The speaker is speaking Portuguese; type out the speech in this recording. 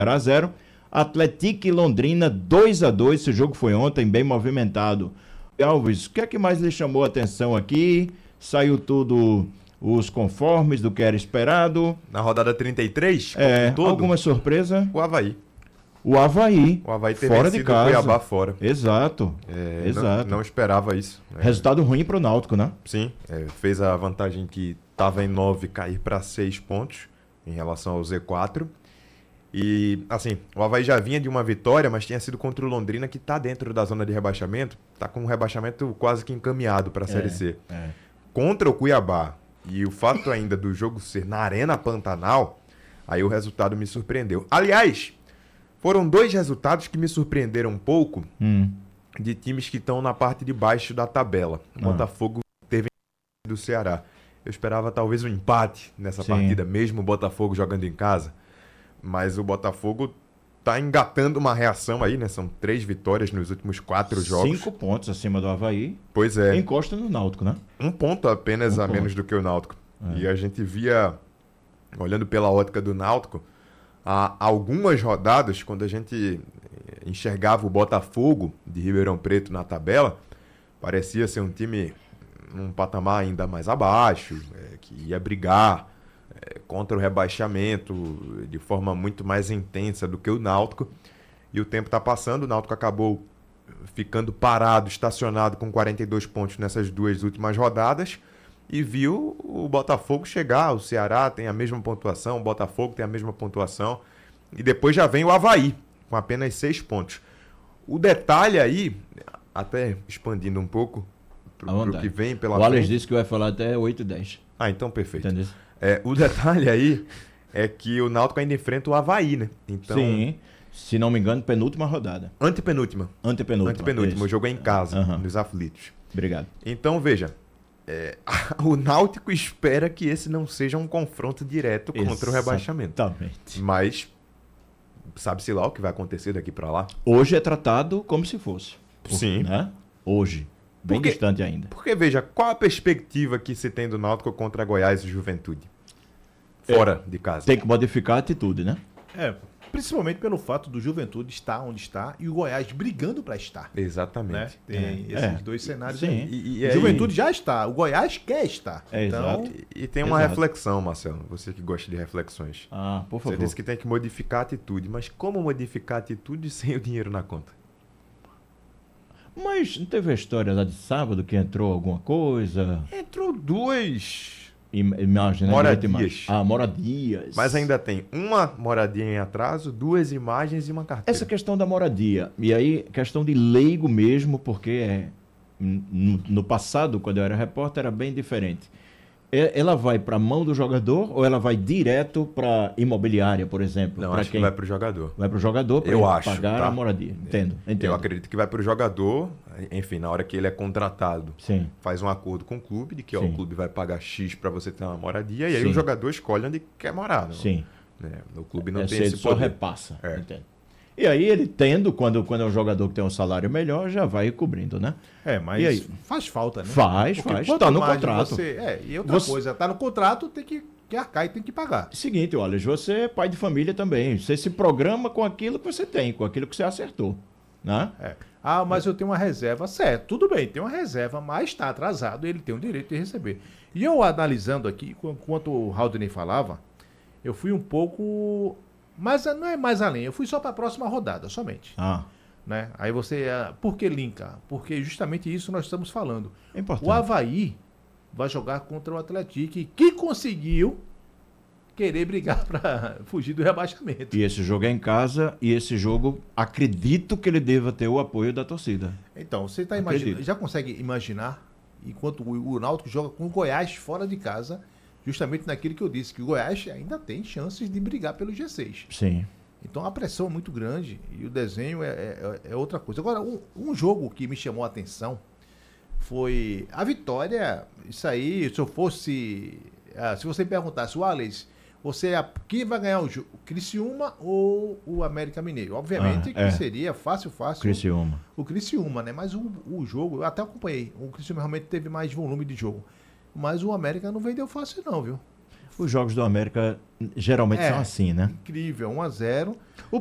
0x0. Atlético e Londrina 2x2. Esse jogo foi ontem, bem movimentado. Alves, o que é que mais lhe chamou a atenção aqui? Saiu tudo os conformes do que era esperado. Na rodada 33, alguma surpresa? O Avaí. O Avaí ter fora de casa. O Cuiabá fora. Exato. Não esperava isso. Resultado ruim para o Náutico, né? Sim, fez a vantagem que estava em 9 cair para 6 pontos em relação ao Z4. E, assim, o Avaí já vinha de uma vitória, mas tinha sido contra o Londrina, que está dentro da zona de rebaixamento, está com um rebaixamento quase que encaminhado para a Série C. Contra o Cuiabá, e o fato ainda do jogo ser na Arena Pantanal, aí o resultado me surpreendeu. Aliás, foram 2 resultados que me surpreenderam um pouco de times que estão na parte de baixo da tabela. O Botafogo teve do Ceará. Eu esperava talvez um empate nessa partida, mesmo o Botafogo jogando em casa. Mas o Botafogo tá engatando uma reação aí, né? São 3 vitórias nos últimos 4 jogos. 5 pontos acima do Avaí. Pois é. Encosta no Náutico, né? 1 ponto apenas a menos do que o Náutico. E a gente via, olhando pela ótica do Náutico, há algumas rodadas, quando a gente enxergava o Botafogo de Ribeirão Preto na tabela, parecia ser um time num patamar ainda mais abaixo, que ia brigar contra o rebaixamento de forma muito mais intensa do que o Náutico. E o tempo está passando, o Náutico acabou ficando parado, estacionado com 42 pontos nessas 2 últimas rodadas e viu o Botafogo chegar. O Ceará tem a mesma pontuação, o Botafogo tem a mesma pontuação e depois já vem o Avaí com apenas 6 pontos. O detalhe aí, até expandindo um pouco para o que vem pela frente... O Alex disse que vai falar até 8 e 10. Então perfeito. Entendeu? O detalhe aí é que o Náutico ainda enfrenta o Avaí, né? Então, sim, se não me engano, penúltima rodada. Antepenúltima. O jogo é em casa, nos aflitos. Obrigado. Então, veja, o Náutico espera que esse não seja um confronto direto contra o rebaixamento. Exatamente. Mas sabe-se lá o que vai acontecer daqui para lá? Hoje é tratado como se fosse. Sim. Né? Hoje. Bem distante ainda. Porque, veja, qual a perspectiva que se tem do Náutico contra Goiás e Juventude? Fora de casa. Tem que modificar a atitude, né? Principalmente pelo fato do Juventude estar onde está e o Goiás brigando para estar. Exatamente. Tem esses 2 cenários. Sim. aí. O Juventude já está, o Goiás quer estar. Então... Exato. E tem uma reflexão, Marcelo, você que gosta de reflexões. Por favor. Você disse que tem que modificar a atitude, mas como modificar a atitude sem o dinheiro na conta? Mas não teve a história lá de sábado que entrou alguma coisa? Entrou 2 imagens, né? moradias. Moradias. Mas ainda tem uma moradia em atraso, 2 imagens e uma carteira. Essa questão da moradia, e aí questão de leigo mesmo, porque no passado, quando eu era repórter, era bem diferente. Ela vai para a mão do jogador ou ela vai direto para imobiliária, por exemplo? Não, acho que vai para o jogador. Vai para o jogador para pagar a moradia. Entendo. Eu acredito que vai para o jogador, enfim, na hora que ele é contratado, faz um acordo com o clube de que o clube vai pagar X para você ter uma moradia e aí o jogador escolhe onde quer morar. Não? Sim. O clube não tem esse poder. Só repassa. Entendo. E aí ele tendo, quando é um jogador que tem um salário melhor, já vai cobrindo, né? Mas faz falta, né? Faz. Está no contrato. E outra coisa, está no contrato, tem que arcar e tem que pagar. Seguinte, olha, você é pai de família também. Você se programa com aquilo que você tem, com aquilo que você acertou, né? Mas eu tenho uma reserva. Certo, tudo bem, tem uma reserva, mas está atrasado, ele tem o direito de receber. E eu analisando aqui, enquanto o Haldney falava, eu fui um pouco... Mas não é mais além, eu fui só para a próxima rodada, somente. Né? Aí você... Por que linka? Porque justamente isso nós estamos falando. É importante. O Avaí vai jogar contra o Atlético, que conseguiu querer brigar para fugir do rebaixamento. E esse jogo é em casa, e esse jogo, acredito que ele deva ter o apoio da torcida. Então, você está imaginando, já consegue imaginar, enquanto o Náutico joga com o Goiás fora de casa... Justamente naquilo que eu disse, que o Goiás ainda tem chances de brigar pelo G6. Sim. Então a pressão é muito grande e o desenho é outra coisa. Agora, um jogo que me chamou a atenção foi a vitória. Isso aí, se eu fosse... se você me perguntasse, o Alex, quem vai ganhar o jogo? O Criciúma ou o América Mineiro? Obviamente que seria fácil. Criciúma. O Criciúma, né? Mas o jogo, eu até acompanhei. O Criciúma realmente teve mais volume de jogo. Mas o América não vendeu fácil não, viu? Os jogos do América geralmente são assim, né? Incrível, 1-0.